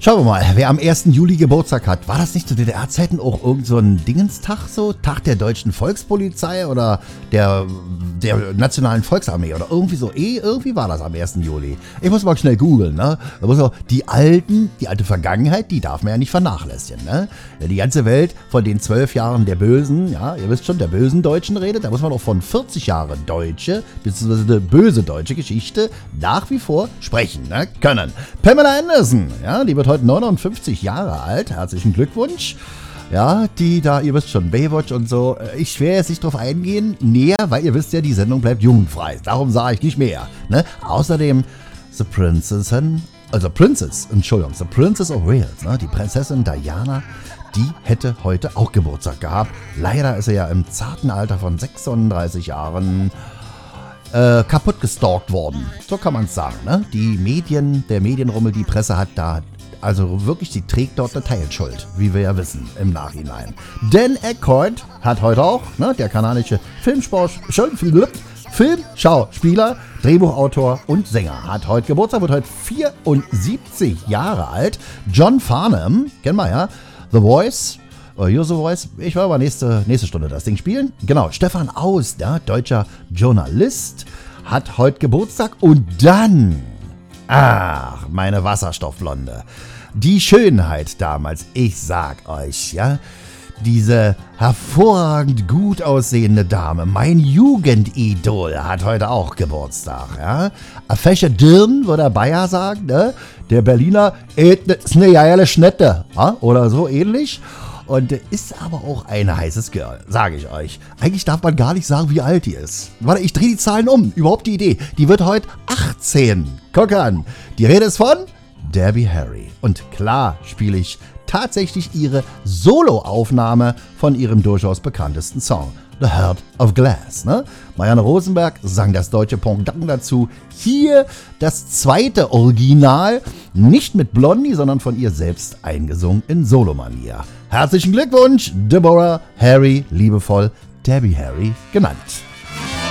Schauen wir mal, wer am 1. Juli Geburtstag hat. War das nicht zu DDR-Zeiten auch irgend so ein Dingenstag so? Tag der deutschen Volkspolizei oder der Nationalen Volksarmee oder irgendwie so? Irgendwie war das am 1. Juli. Ich muss mal schnell googeln, ne? Da muss auch die alte Vergangenheit, die darf man ja nicht vernachlässigen, ne? Die ganze Welt von den 12 Jahren der bösen, ja, ihr wisst schon, der bösen Deutschen redet. Da muss man auch von 40 Jahren deutsche, beziehungsweise böse deutsche Geschichte nach wie vor sprechen, ne? Können. Pamela Anderson, ja, die wird heute 59 Jahre alt. Herzlichen Glückwunsch. Ja, die da, ihr wisst schon, Baywatch und so. Ich werde jetzt nicht drauf eingehen, näher, weil ihr wisst ja, die Sendung bleibt jugendfrei. Darum sage ich nicht mehr. Ne? Außerdem The Princess of Wales, ne? Die Prinzessin Diana, die hätte heute auch Geburtstag gehabt. Leider ist sie ja im zarten Alter von 36 Jahren kaputt gestalkt worden. So kann man es sagen. Ne? Die Medien, der Medienrummel, die Presse hat da, also wirklich, die trägt dort eine Teilschuld, wie wir ja wissen im Nachhinein. Dan Aykroyd hat heute auch, ne, der kanadische Filmschauspieler, Drehbuchautor und Sänger, hat heute Geburtstag, wird heute 74 Jahre alt. John Farnham, kennen wir ja, The Voice, You're the Voice, ich werde aber nächste Stunde das Ding spielen. Genau, Stefan Aust, ja, deutscher Journalist, hat heute Geburtstag. Und dann, ach, meine Wasserstoffblonde, die Schönheit damals, ich sag euch, ja, diese hervorragend gut aussehende Dame, mein Jugendidol, hat heute auch Geburtstag, ja. A fesche Dirn, würde der Bayer sagen, ne? Der Berliner, ist eine geile Schnette, ja? Oder so ähnlich. Und ist aber auch ein heißes Girl, sage ich euch. Eigentlich darf man gar nicht sagen, wie alt die ist. Warte, ich drehe die Zahlen um. Überhaupt die Idee. Die wird heute 18. Guck an. Die Rede ist von Debbie Harry. Und klar spiele ich tatsächlich ihre Soloaufnahme von ihrem durchaus bekanntesten Song, The Heart of Glass. Ne? Marianne Rosenberg sang das deutsche Pendant dazu. Hier das zweite Original, nicht mit Blondie, sondern von ihr selbst eingesungen in Solomanier. Herzlichen Glückwunsch, Deborah Harry, liebevoll Debbie Harry genannt.